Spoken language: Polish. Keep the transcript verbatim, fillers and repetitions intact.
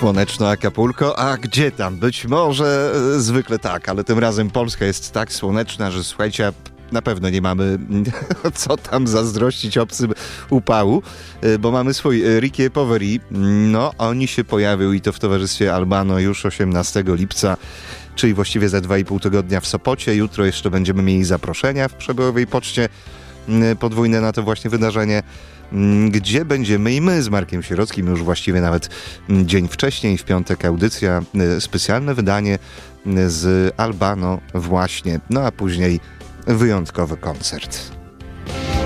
Słoneczno Acapulco, a gdzie tam? Być może e, zwykle tak, ale tym razem Polska jest tak słoneczna, że słuchajcie, na pewno nie mamy co tam zazdrościć obcym upału, e, bo mamy swój e, Ricky Poveri. No, oni się pojawią i to w towarzystwie Albano już osiemnastego lipca, czyli właściwie za dwa i pół tygodnia w Sopocie. Jutro jeszcze będziemy mieli zaproszenia w Przebyłowej Poczcie e, podwójne na to właśnie wydarzenie, gdzie będziemy i my z Markiem Sierockim już właściwie nawet dzień wcześniej, w piątek audycja, specjalne wydanie z Albano właśnie, no a później wyjątkowy koncert.